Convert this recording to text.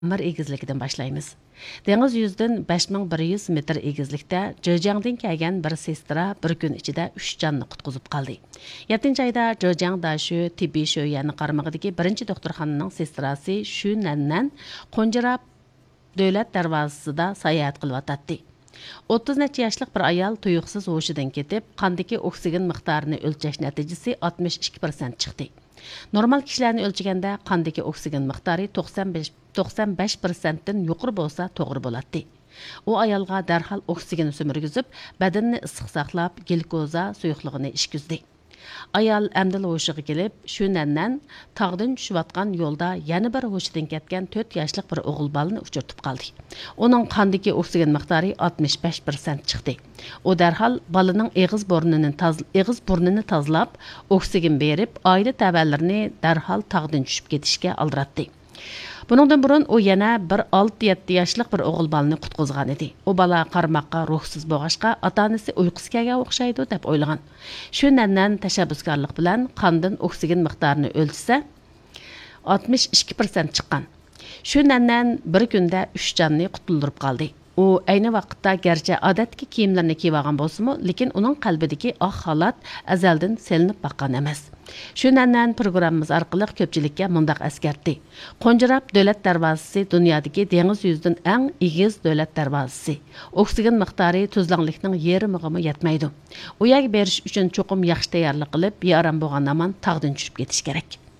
Mir egizligidan başlaymiz. Dengiz yüzüdən 5100 metr egizlikdə Zhejiangdan kelgan bir sestra bir kun ichida 3 jonni qutqizib qoldi. 7 ayda Zhejiang Dashu tibbiy sho'yani qarmog'idagi birinchi doktorxonaning sestrasi Shu Nannan Qonjirab davlat darvozasida sayohat qilyotdi. 30 necha yoshlik bir ayol tuyuqsiz hushidan ketib, qondagi oksigen miqdorini o'lchash natijasi 62% chiqdi. Normal kishilarni o'lchaganda qondagi oksigen miqdori 95%dan yuqori bo'lsa to'g'ri bo'ladi. U ayolga darhol oksigen so'mirgizib, badanni issiq saqlab, glikoza suyuqligini ishkizdi. Ayol əmdil huşuğa kelib, Shu Nannan tağdan tushayotgan yo'lda yana bir hushidan ketgan 4 yoshlik bir o'g'il bolani uchirtib qoldi. Uning qondagi oksigen miqdori 65% chiqdi. U darhol bolaning eg'iz burnini tozalab, oksigen berib, oila ta'balarini darhol tağdan tushib ketishga aldiratdi. Buningdan burun u yana bir 6-7 yoshlik bir o'g'il bolani qutqizgan edi. U bola qarmoqqa ruhsiz bo'lg'achqa ota-onasi uyqusi kelgan o'xshaydi deb o'ylagan. Shu Nannan tashabbuskorlik bilan qondan oksigen miqdorini o'lchsa 62% chiqqan. Shu Nannan bir kunda 3 jonni qutuldirib qoldi. U ayni vaqtda garchi odatdagi kiyimlarni kiyib olgan bo'lsa-mu, lekin uning qalbidagi oq xalat azaldan selinib baqqan emas. Shu Nannan programmamiz orqali ko'pchilikka mundaq askartdi. Qonjirab davlat darvozasi dunyodagi dengiz yuzidan eng egiz davlat darvozasi. Oksigen miqdori tuzlanlikning yarimiga yetmaydi. U yerga berish uchun cho'qim yaxshi tayyorlik qilib, bearam bo'lgan amon tog'dan tushib ketish kerak.